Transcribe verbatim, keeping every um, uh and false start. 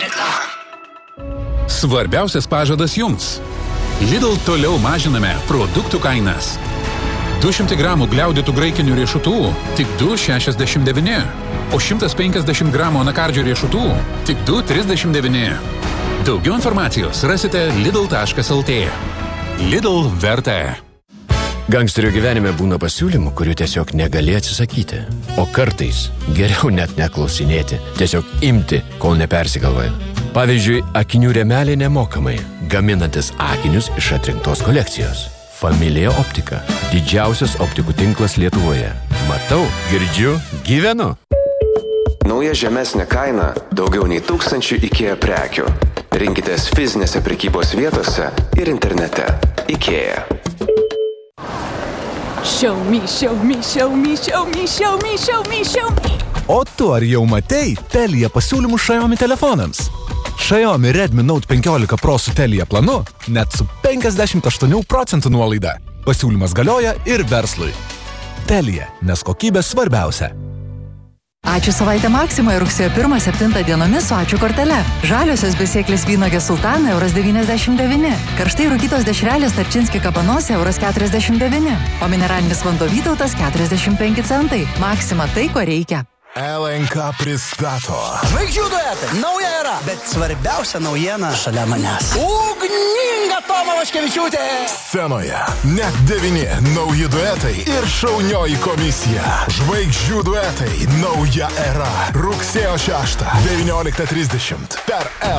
Svarbiausias pažadas jums. Lidl toliau mažiname produktų kainas. du šimtai gramų gliaudytų graikinių riešutų tik du šešiasdešimt devyni, o šimtas penkiasdešimt gramų anakardžio riešutų tik du trisdešimt devyni. Daugiau informacijos rasite lidl taškas lt. Lidl verta. Gangsterio gyvenime būna pasiūlymų, kurių tiesiog negali atsisakyti. O kartais geriau net neklausinėti, tiesiog imti, kol nepersigalvoja. Pavyzdžiui, akinių rėmelė nemokamai, gaminantis akinius iš atrinktos kolekcijos. Familija Optika. Didžiausias optikų tinklas Lietuvoje. Matau, girdžiu, gyvenu. Nauja žemesnė kaina daugiau nei tūkstančių IKEA prekių. Rinkitės fizinėse prekybos vietose ir internete. IKEA. Show me, show me, show me, show me, show me, show me, show me. O tu ar jau matei Telia pasiūlymų Xiaomi telefonams? Xiaomi Redmi Note penkiolika Pro su Telia planu net su penkiasdešimt aštuonių procentų nuolaida. Pasiūlymas galioja ir verslui. Telia, nes kokybė svarbiausia. Ačiū savaitę Maksimoje rugsėjo pirmą septintą dienomis su ačiū kortele. Žaliosios besėklės vynogės sultana euras devyniasdešimt devyni. Karštai rūkytos dešrelės Tarčinski kabanos euras keturiasdešimt devyni. O mineralinis vanduo Vytautas keturiasdešimt penki centai. Maksima tai, ko reikia. L N K pristato Žvaigždžių duetai, nauja era, bet svarbiausia naujiena šalia manęs. Ugninga Toma Vaškevičiūtė. Scenoje net devyni nauji duetai ir šaunioji komisija. Žvaigždžių duetai, nauja era. Rugsėjo šeštą, devynioliktą trisdešimt per L.